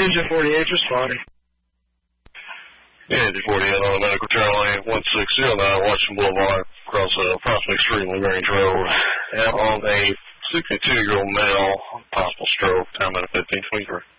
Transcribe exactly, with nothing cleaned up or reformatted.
Engine forty-eight, responding. Yeah, Engine forty-eight on the medical tower lane one six zero nine, Washington Boulevard, across uh, Prospect Street, LaGrange Road. And on a sixty-two-year-old male, possible stroke, time at fifteen twenty-three.